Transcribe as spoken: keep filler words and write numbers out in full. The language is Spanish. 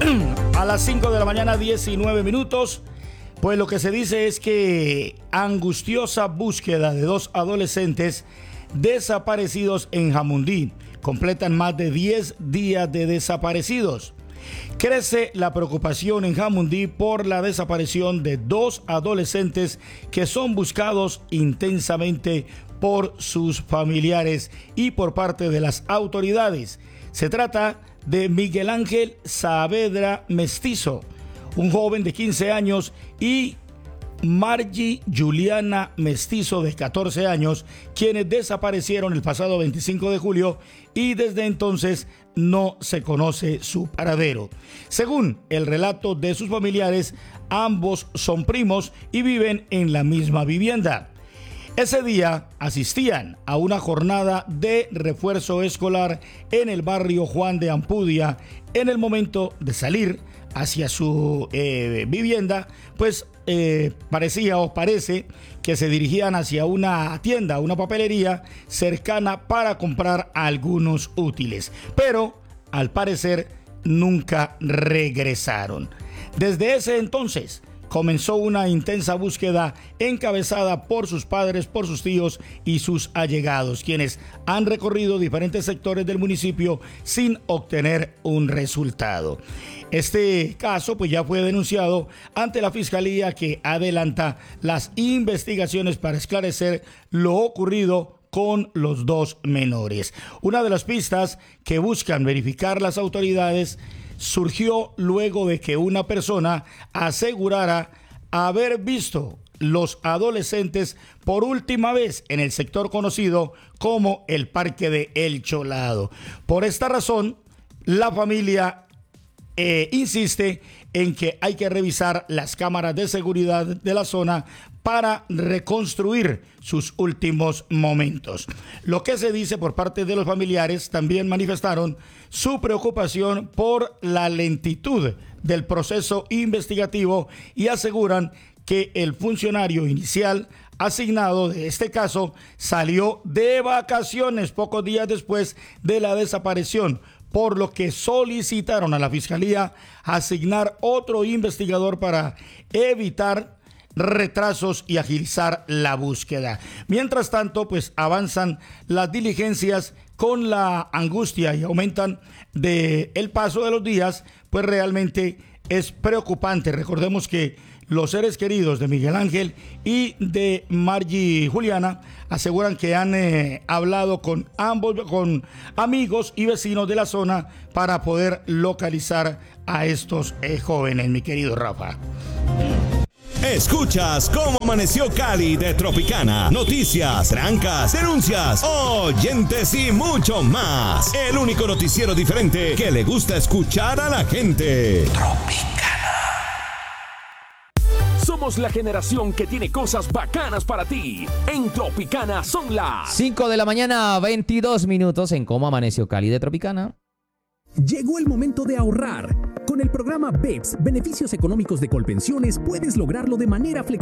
A las cinco de la mañana, diecinueve minutos. Pues lo que se dice es que angustiosa búsqueda de dos adolescentes desaparecidos en Jamundí. Completan más de diez días de desaparecidos. Crece la preocupación en Jamundí por la desaparición de dos adolescentes que son buscados intensamente por sus familiares y por parte de las autoridades. Se trata de Miguel Ángel Saavedra Mestizo, un joven de quince años, y Margie Juliana Mestizo, de catorce años, quienes desaparecieron el pasado veinticinco de julio y desde entonces no se conoce su paradero. Según el relato de sus familiares, ambos son primos y viven en la misma vivienda. Ese día asistían a una jornada de refuerzo escolar en el barrio Juan de Ampudia. En el momento de salir hacia su eh, vivienda, pues eh, parecía o parece que se dirigían hacia una tienda, una papelería cercana para comprar algunos útiles, pero al parecer nunca regresaron. Desde ese entonces comenzó una intensa búsqueda encabezada por sus padres, por sus tíos y sus allegados, quienes han recorrido diferentes sectores del municipio sin obtener un resultado. Este caso pues ya fue denunciado ante la Fiscalía, que adelanta las investigaciones para esclarecer lo ocurrido con los dos menores. Una de las pistas que buscan verificar las autoridades surgió luego de que una persona asegurara haber visto los adolescentes por última vez en el sector conocido como el Parque de El Cholado. Por esta razón, la familia eh, insiste en que hay que revisar las cámaras de seguridad de la zona para reconstruir sus últimos momentos. Lo que se dice por parte de los familiares, también manifestaron su preocupación por la lentitud del proceso investigativo y aseguran que el funcionario inicial asignado de este caso salió de vacaciones pocos días después de la desaparición, por lo que solicitaron a la Fiscalía asignar otro investigador para evitar retrasos y agilizar la búsqueda. Mientras tanto, pues avanzan las diligencias con la angustia y aumentan de el paso de los días, pues realmente es preocupante. Recordemos que los seres queridos de Miguel Ángel y de Margie Juliana aseguran que han eh, hablado con ambos, con amigos y vecinos de la zona para poder localizar a estos eh, jóvenes, mi querido Rafa. Escuchas cómo amaneció Cali de Tropicana. Noticias, trancas, denuncias, oyentes y mucho más. El único noticiero diferente que le gusta escuchar a la gente. Tropicana. Somos la generación que tiene cosas bacanas para ti. En Tropicana son las cinco de la mañana, veintidós minutos en cómo amaneció Cali de Tropicana. Llegó el momento de ahorrar. Con el programa B E P S, Beneficios Económicos de Colpensiones, puedes lograrlo de manera flexible.